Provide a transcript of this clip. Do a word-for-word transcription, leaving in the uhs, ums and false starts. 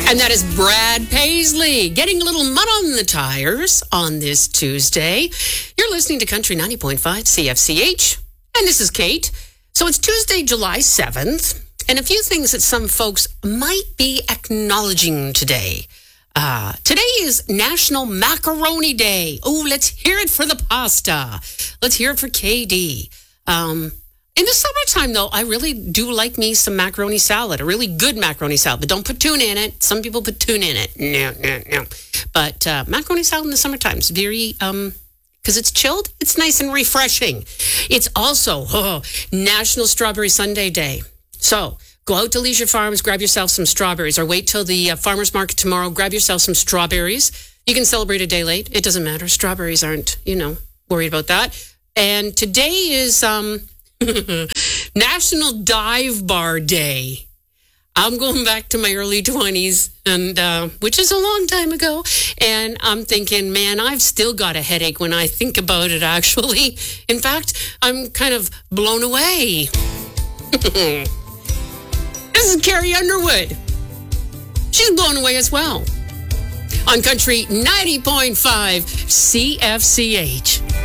And that is Brad Paisley getting a little mud on the tires on this Tuesday. You're listening to Country ninety point five C F C H, and this is Kate. So it's Tuesday, July seventh, and a few things that some folks might be acknowledging today. Uh, today is National Macaroni Day. Oh, let's hear it for the pasta. Let's hear it for K D. Um... In the summertime, though, I really do like me some macaroni salad, a really good macaroni salad. But don't put tuna in it. Some people put tuna in it. No, no, no. But uh, macaroni salad in the summertime is very, um, because it's chilled, it's nice and refreshing. It's also oh, National Strawberry Sundae Day. So go out to Leisure Farms, grab yourself some strawberries, or wait till the uh, farmer's market tomorrow, grab yourself some strawberries. You can celebrate a day late. It doesn't matter. Strawberries aren't, you know, worried about that. And today is... um. National Dive Bar Day. I'm going back to my early twenties, and uh, which is a long time ago. And I'm thinking, man, I've still got a headache when I think about it, actually. In fact, I'm kind of blown away. This is Carrie Underwood. She's blown away as well. On Country ninety point five C F C H.